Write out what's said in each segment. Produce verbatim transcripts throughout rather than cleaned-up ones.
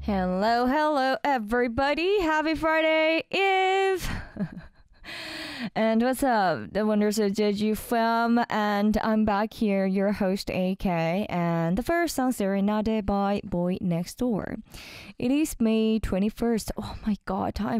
Hello, hello, everybody. Happy Friday Eve. And what's up, the wonders of Jeju fam? And I'm back here, your host A K, and the first song Serenade by Boy Next Door. It is May twenty-first. Oh my god, time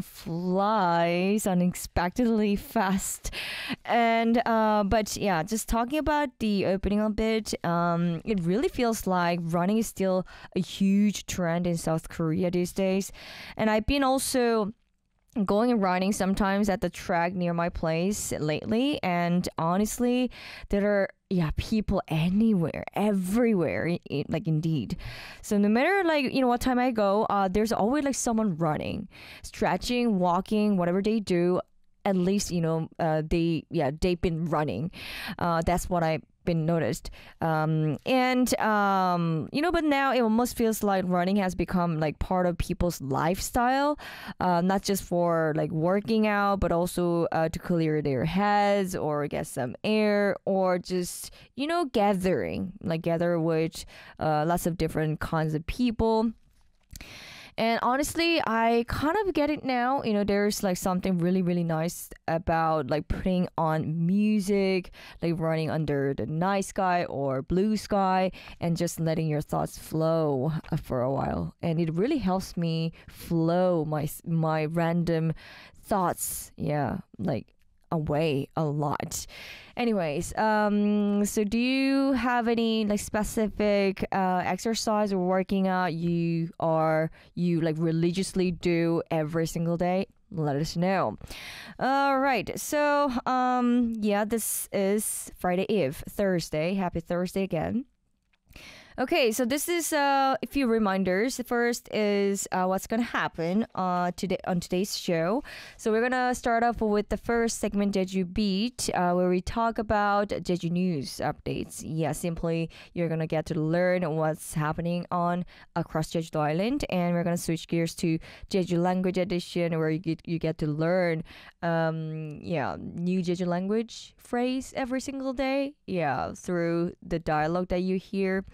flies unexpectedly fast. And uh but yeah, just talking about the opening a bit, um it really feels like running is still a huge trend in South Korea these days. And I've been also going and running sometimes at the track near my place lately, and honestly there are yeah people anywhere, everywhere, i- i- like indeed. So no matter like you know what time I go, uh there's always like someone running, stretching, walking, whatever they do. At least you know uh they yeah they've been running. Uh that's what I've been noticed. Um and um you know but now it almost feels like running has become like part of people's lifestyle, uh not just for like working out, but also uh, to clear their heads or get some air, or just you know gathering, like gather with uh, lots of different kinds of people. And honestly, I kind of get it now. You know, there's like something really, really nice about like putting on music, like running under the night sky or blue sky, and just letting your thoughts flow uh, for a while. And it really helps me flow my s- my random thoughts. Yeah, like away a lot. Anyways, um, so do you have any like specific uh, exercise or working out you are you like religiously do every single day? Let us know. All right, so um, yeah, this is Friday Eve, Thursday. Happy Thursday again. Okay, so this is uh, a few reminders. The first is uh, what's gonna happen uh, today on today's show. So we're gonna start off with the first segment, Jeju Beat, uh, where we talk about Jeju news updates. Yeah, simply you're gonna get to learn what's happening on across Jeju Island, and we're gonna switch gears to Jeju Language Edition, where you get you get to learn, um, yeah, new Jeju language phrase every single day. Yeah, through the dialogue that you hear.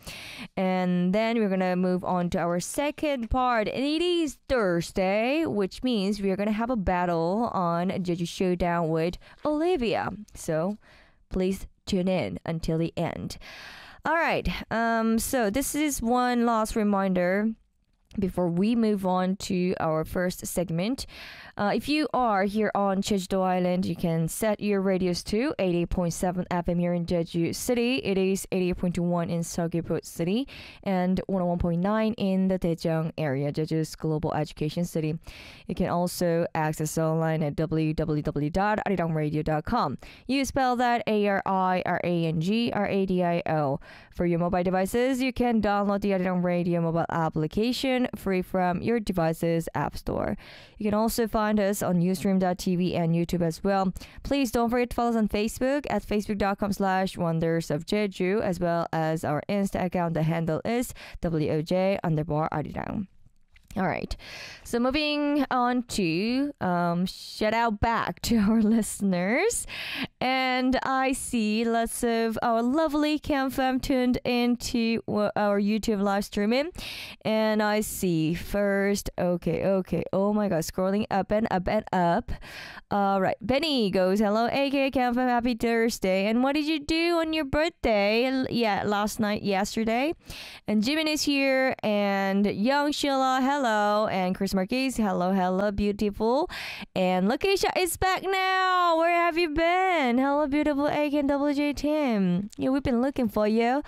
And then we're gonna move on to our second part, and it is Thursday, which means we are gonna have a battle on Jeju Showdown with Olivia. So please tune in until the end. All right. Um. So this is one last reminder before we move on to our first segment. Uh, if you are here on Jeju Island, you can set your radios to eighty-eight point seven F M here in Jeju City. It is eighty-eight point one in Seogwipo City and one oh one point nine in the Daejeong area, Jeju's global education city. You can also access online at w w w dot arirang radio dot com. You spell that A R I R A N G R A D I O. For your mobile devices, you can download the Arirang Radio mobile application free from your device's app store. You can also find us on ustream dot t v and YouTube as well. Please don't forget to follow us on Facebook at facebook.com slash wonders of Jeju, as well as our Insta account. The handle is W O J underbar Arirang. All right. So moving on to um, shout out back to our listeners. And I see lots of our lovely Cam fam tuned into wa- our YouTube live streaming. And I see first, okay, okay. Oh my God, scrolling up and up and up. All right. Benny goes, hello, A K Cam fam, happy Thursday. And what did you do on your birthday? L- Yeah, last night, yesterday. And Jimin is here. And Young Sheila, hello. And Chris Marquez, hello, hello, beautiful. And Lakeisha is back now. Where have you been? Hello, beautiful A K and W J team. Yeah, we've been looking for you.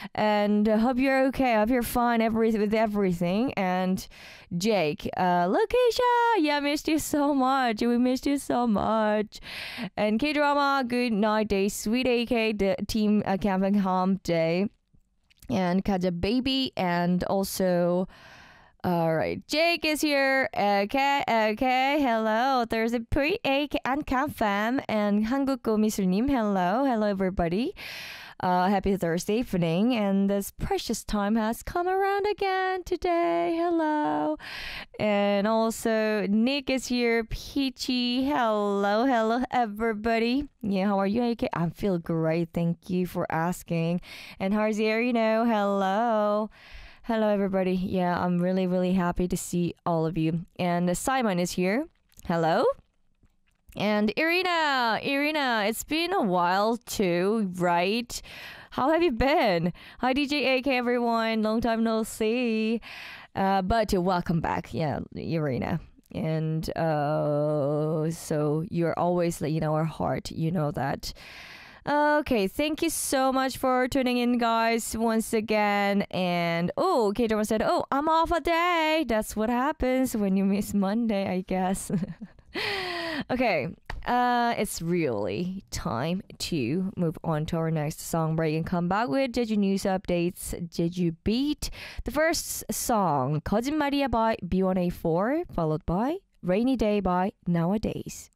And uh, hope you're okay. Hope you're fine every- with everything. And Jake, uh, Lakeisha, yeah, missed you so much. We missed you so much. And K Drama, good night day, sweet A K, the team uh, camping home day. And Kaja Baby, and also all right, Jake is here. Okay, okay. Hello, there's a pre A K and Camp Fam and 한국고 미술님. Hello, hello everybody. Uh, happy Thursday evening, and this precious time has come around again today. Hello, and also Nick is here. Peachy, hello, hello everybody. Yeah, how are you? A K? I feel great. Thank you for asking. And Harzier, you know, hello. Hello, everybody. Yeah, I'm really, really happy to see all of you. And Simon is here. Hello. And Irina, Irina, it's been a while too, right? How have you been? Hi, D J A K, everyone. Long time no see. Uh, but welcome back. Yeah, Irina. And uh, so you're always in our heart. You know that. Okay, thank you so much for tuning in, guys, once again. And oh, K-Drama said, oh, I'm off a day. That's what happens when you miss Monday, I guess. Okay, uh, it's really time to move on to our next song break and come back with Jeju News Updates, Jeju Beat. The first song, 거짓말이야 by B one A four, followed by Rainy Day by Nowadays.